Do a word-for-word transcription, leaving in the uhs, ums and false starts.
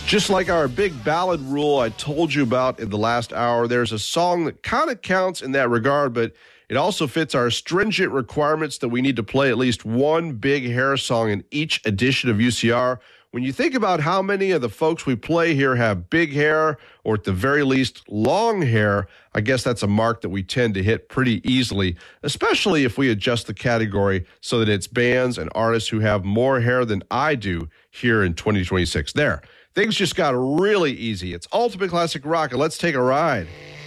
Just like our big ballad rule I told you about in the last hour, there's a song that kind of counts in that regard, but it also fits our stringent requirements that we need to play at least one big hair song in each edition of U C R. When you think about how many of the folks we play here have big hair, or at the very least long hair, I guess that's a mark that we tend to hit pretty easily, especially if we adjust the category so that it's bands and artists who have more hair than I do here in twenty twenty-six. There. Things just got really easy. It's Ultimate Classic Rock, and let's take a ride.